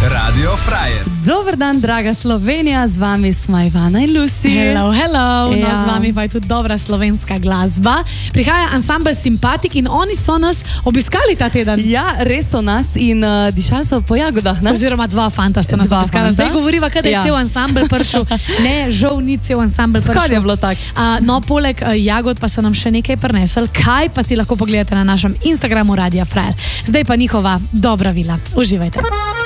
Radio Frajer. Dober dan, draga Slovenija, z vami smo Ivana in Lucy. Hello, hello. Ja. No, z vami pa je tudi dobra slovenska glasba. Prihaja ansambl Simpatik in oni so nas obiskali ta teden. Ja, res so nas in dišali so po jagodah, ne? Oziroma dva fanta sta nas Dva obiskala. fanta. Zdaj govoriva, kada je cel ansambl prišel. Ne, žal ni cel ansambl prišel. Skoraj je bilo tako. No, poleg jagod pa so nam še nekaj prinesli. Kaj pa si lahko pogledate na našem Instagramu Radia Frajer. Zdaj pa njihova dobra vila. Uživajte.